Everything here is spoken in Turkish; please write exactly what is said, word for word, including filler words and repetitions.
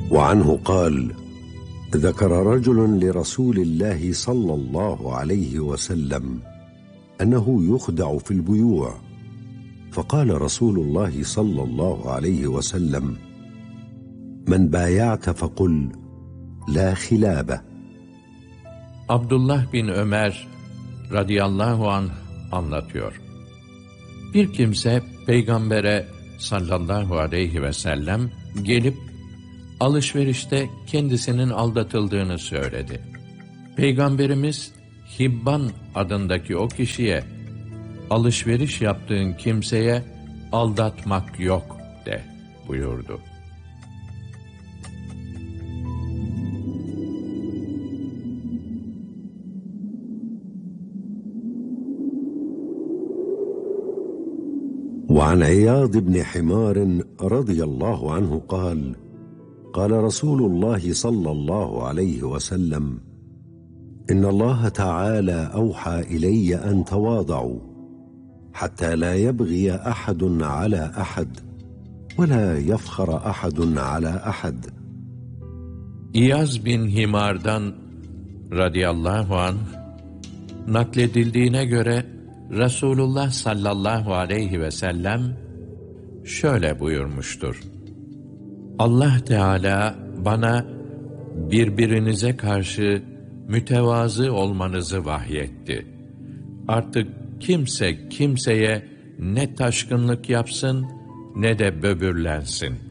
وعنه قال: ذكر رجل لرسول الله صلى الله عليه وسلم أنه يخدع في البيوع، فقال رسول الله صلى الله عليه وسلم: من بايعت فقل لا خلابة. Abdullah bin Ömer radıyallahu anh anlatıyor. Bir kimse Peygamber'e sallallahu aleyhi ve sellem gelip alışverişte kendisinin aldatıldığını söyledi. Peygamberimiz Hibban adındaki o kişiye, alışveriş yaptığın kimseye aldatmak yok de buyurdu. وعن عياض بن حمار رضي الله عنه قال: قال رسول الله صلى الله عليه وسلم: إن الله تعالى أوحى إلي أن تواضعوا حتى لا يبغي أحد على أحد ولا يفخر أحد على أحد. İyaz bin Himar'dan radıyallahu anh nakledildiğine göre Resulullah sallallahu aleyhi ve sellem şöyle buyurmuştur: Allah Teala bana birbirinize karşı mütevazı olmanızı vahyetti. Artık kimse kimseye ne taşkınlık yapsın ne de böbürlensin.